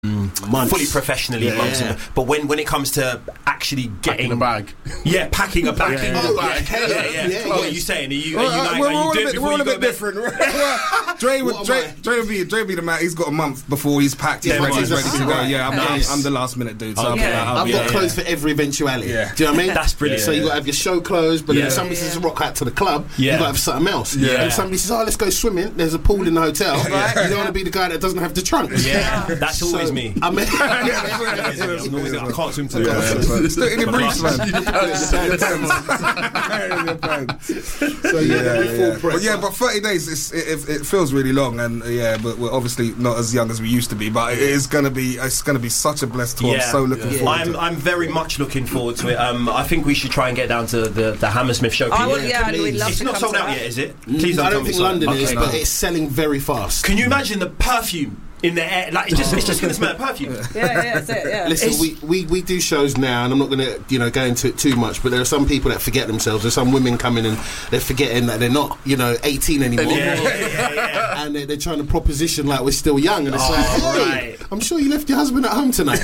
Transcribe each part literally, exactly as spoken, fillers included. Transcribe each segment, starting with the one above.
Months. fully professionally yeah, amongst yeah. them. But when, when it comes to actually getting packing a bag, yeah, packing a bag, packing yeah, a bag. yeah, yeah, yeah. yeah, What yeah. are you saying? Are you, Well, are you uh, like, we're, are you all a doing bit, before we're all you a go bit to bed? different. Dre would What am Dre, I? Dre would be Dre would be the man. He's got a month before he's packed. He's Yeah, ready, right. he's ready to go. Right. Yeah, I'm, Nice. I'm, I'm the last minute dude. So I'll be Okay. like, I'll I've be got like, clothes yeah. for every eventuality. Yeah. Do you know what I mean? That's brilliant. So you got to have your show clothes, but Yeah. then if somebody says rock out to the club, Yeah. you got to have something else. Yeah. And if somebody says, "Oh, let's go swimming," there's a pool in the hotel. Yeah. You don't want to be the guy that doesn't have the trunk. Yeah, that's So, always me. I mean, I can't swim to Yeah, the Still in your briefs, man. so yeah, Yeah, full yeah. press. But yeah, but thirty days, it's, it, it feels really long, and uh, yeah, but we're obviously not as young as we used to be. But it is gonna be, it's gonna be such a blessed tour. I'm so looking Yeah. forward I'm to it. I'm very much looking forward to it. Um, I think we should try and get down to the, the Hammersmith show. I Can you- would, yeah, please. we'd love it's to not come sold to out that. yet, is it? Please don't I tell don't me think so. London Okay, is, no. but it's selling very fast. Can you imagine the perfume in the air? Like it's just it's just gonna smell of perfume. Yeah, yeah, that's it, yeah. Listen, It's- we, we, we do shows now, and I'm not going to you know go into it too much. But there are some people that forget themselves. There's some women coming and they're forgetting that they're not you know eighteen anymore, Yeah, yeah, yeah, yeah. and they're, they're trying to proposition like we're still young. And it's Oh, like, hey, right. I'm sure you left your husband at home tonight.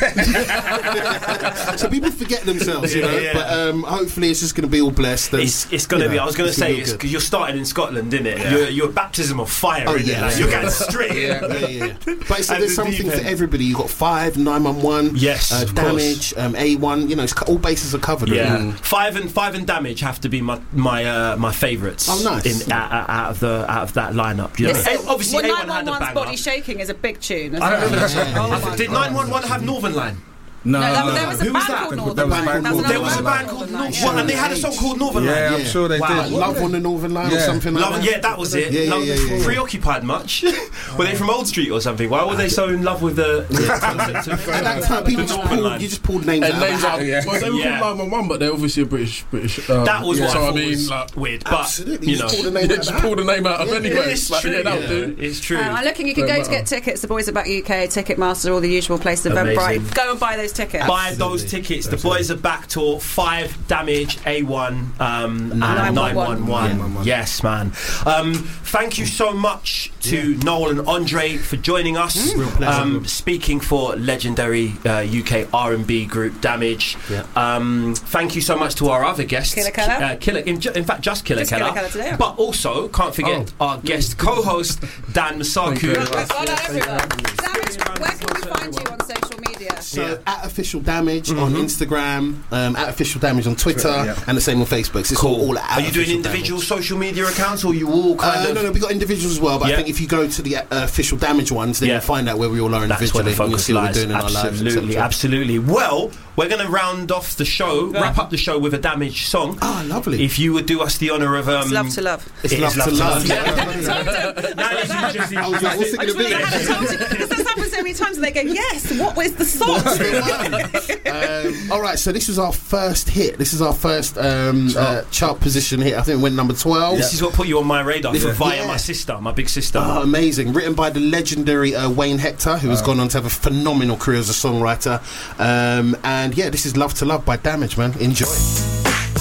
So people forget themselves, you Yeah, know. yeah. But um, hopefully, it's just going to be all blessed. And, It's, it's going to you be. know, I was going to it's gonna say be it's good. because you're starting in Scotland, isn't it? Yeah. You're, you're a baptism of fire, Oh, isn't yeah, it? Like, yeah, you're yeah. going straight. Yeah, yeah, yeah. But it's, At there's the something deep for end. everybody. You've got five, nine one one, Yes, uh, of course. damage, um, A one. You know, it's, co- all bases are covered. Yeah, really. five and five and damage have to be my my uh, my favourites. Oh, nice. In, out, out- out of the out of that lineup. You know? Listen, Eh, obviously, well, A one had the nine one one's banger. Body Shaking is a big tune. Isn't I don't it? know. Oh my Did God. nine one one have Northern Line? No, No, no, there, no, there no. was a Who was band that? called There Northern was a Line. band called- That's There was a another band called Northern Line, Northern Line, and they had a song called Northern Line. Yeah, I'm Yeah. sure they Wow. did. Love on the Northern Line or Yeah. something like Love, that. yeah, that was it. Yeah, yeah, Love, yeah, yeah, yeah. Preoccupied much? Were they from Old Street or something? Why were they so in love with the, the concept of At that time, people just Northern pulled, Line? you just pulled names And out. names of a out. hat. Yeah. Well, they were Yeah. called nine one one, but they're obviously a British. British. Um, That was yeah. what So I I thought mean, was like, weird, but Absolutely, you just know, pulled the name yeah, out of just the pull hat. the name out of Yeah, anyway. it's Like, true. yeah, that'll yeah, do. It's true. Um, I'm looking, you can Don't go to matter. get tickets. The Boys Are Back U K, Ticketmaster, all the usual places. Amazing. Eventbrite. Go and buy those tickets. Buy those tickets. The Boys Are Back tour. Five damage. A one. Um, and nine nine one one one. Yes, man. Um, thank you so much to Noel and Andre for joining us. Real pleasure. Um, speaking for legendary uh, U K R and B group Damage. Yeah. Um, thank you so much to our other guests. Killer Keller. Uh, Killer. In, ju- in fact, just Killer Just Keller. Killer Keller today. But also, can't forget our guest co-host Dan Thank you. Masaku. Well done, everyone. Damage, where can we find you on social media? So Yeah. at Official Damage on Instagram, um, at Official Damage on Twitter, Twitter, yeah. and the same on Facebook. So it's all, all at Are you doing Official individual Damage. social media accounts, or you all kind Uh, of? no, no, we got individuals as well. But Yeah. I think if you go to the uh, Official Damage ones, then Yeah. you'll find out where we all are That's where individually, the and you'll focus see what we're lies. doing in our lives. et Absolutely, cetera. absolutely. Well, we're going to round off the show, wrap up the show with a Damage song. Ah, lovely. If you would do us the honour of, um, It's love to love. It's it love is to love. Yeah. I Now you just- I was like, what's it just going to wish I had be? told you because that's happened so many times, and they go, "Yes, what was the song?" um, all right, so this was our first hit. This is our first um, uh, chart position hit. I think it went number twelve. This is what put you on my radar for Yeah. via Yeah. my sister, my big sister. Oh, amazing. Written by the legendary uh, Wayne Hector, who has gone on to have a phenomenal career as a songwriter. Um, and yeah, this is Love to Love by Damage, man. Enjoy.